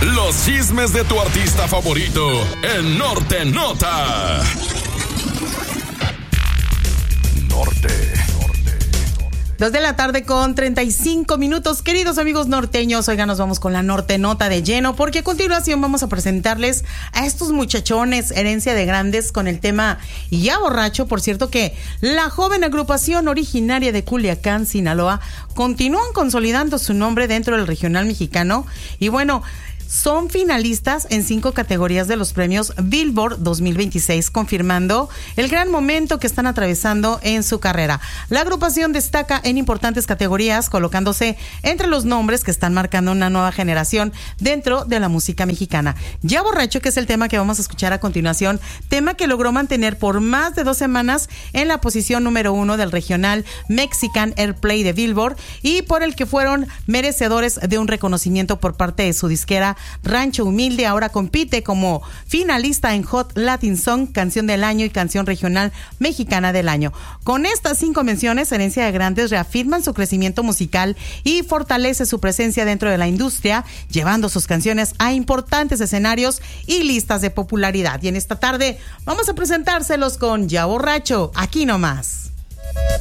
Los chismes de tu artista favorito en Norte Nota. Norte. 2:35 p.m. Queridos amigos norteños, oigan, nos vamos con la Norte Nota de lleno, porque a continuación vamos a presentarles a estos muchachones, Herencia de Grandes, con el tema Ya Borracho. Por cierto que la joven agrupación originaria de Culiacán, Sinaloa, continúan consolidando su nombre dentro del regional mexicano y bueno, son finalistas en 5 categorías de los premios Billboard 2026, confirmando el gran momento que están atravesando en su carrera. La agrupación destaca en importantes categorías, colocándose entre los nombres que están marcando una nueva generación dentro de la música mexicana. Ya Borracho, que es el tema que vamos a escuchar a continuación, tema que logró mantener por más de 2 semanas en la posición número 1 del regional Mexican Airplay de Billboard y por el que fueron merecedores de un reconocimiento por parte de su disquera Rancho Humilde. Ahora compite como finalista en Hot Latin Song, Canción del Año y Canción Regional Mexicana del Año. Con estas 5 menciones, Herencia de Grandes reafirman su crecimiento musical y fortalece su presencia dentro de la industria, llevando sus canciones a importantes escenarios y listas de popularidad. Y en esta tarde vamos a presentárselos con Ya Borracho, aquí nomás.